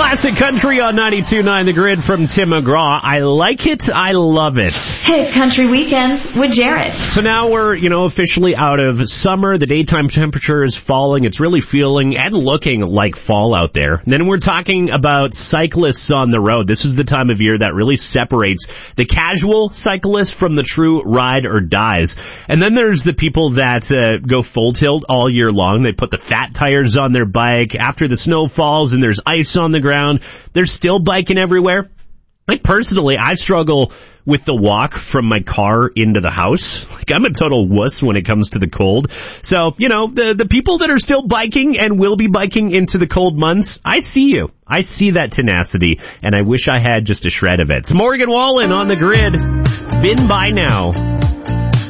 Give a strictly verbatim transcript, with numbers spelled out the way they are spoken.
Classic country on ninety-two point nine The Grid from Tim McGraw. I like it. I love it. Hit Country Weekends with Jared. So now we're, you know, officially out of summer. The daytime temperature is falling. It's really feeling and looking like fall out there. And then we're talking about cyclists on the road. This is the time of year that really separates the casual cyclist from the true ride or dies. And then there's the people that uh, go full tilt all year long. They put the fat tires on their bike. After the snow falls and there's ice on the ground, they're still biking everywhere. Like, personally, I struggle with the walk from my car into the house. Like, I'm a total wuss when it comes to the cold. So, you know, the the people that are still biking and will be biking into the cold months, I see you. I see that tenacity, and I wish I had just a shred of it. It's Morgan Wallen on The Grid. Been by now.